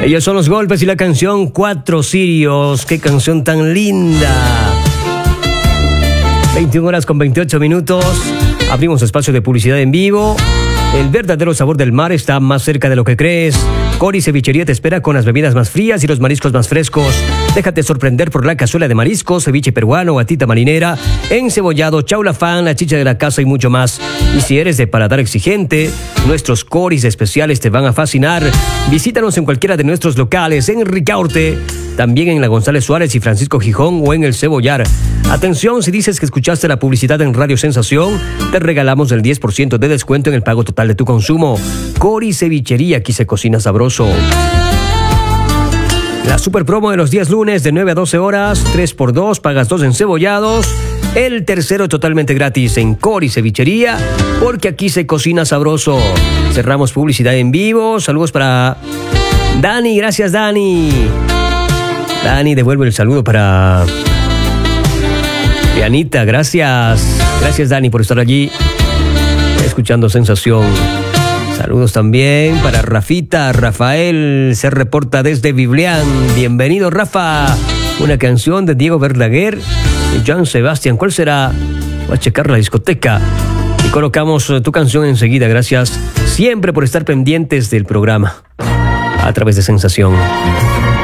Ellos son Los Golpes y la canción Cuatro Cirios. ¡Qué canción tan linda! 21 horas con 28 minutos. Abrimos espacio de publicidad en vivo. El verdadero sabor del mar está más cerca de lo que crees. Cori Cevichería te espera con las bebidas más frías y los mariscos más frescos. Déjate sorprender por la cazuela de mariscos, ceviche peruano, gatita marinera, encebollado, chaulafán, la chicha de la casa y mucho más. Y si eres de paladar exigente, nuestros coris especiales te van a fascinar. Visítanos en cualquiera de nuestros locales, en Ricaurte, también en la González Suárez y Francisco Gijón o en el Cebollar. Atención, si dices que escuchaste la publicidad en Radio Sensación, te regalamos el 10% de descuento en el pago total de tu consumo. Cori Cevichería, aquí se cocina sabroso. La super promo de los días lunes de 9 a 12 horas, 3x2, pagas 2 encebollados. El tercero totalmente gratis en Cori Cevichería, porque aquí se cocina sabroso. Cerramos publicidad en vivo. Saludos para Dani, gracias Dani. Dani, devuelve el saludo para Dianita, gracias. Gracias Dani por estar allí escuchando Sensación. Saludos también para Rafita. Rafael se reporta desde Biblián. Bienvenido, Rafa. Una canción de Diego Verdaguer y Joan Sebastián. ¿Cuál será? Voy a checar la discoteca y colocamos tu canción enseguida. Gracias siempre por estar pendientes del programa a través de Sensación.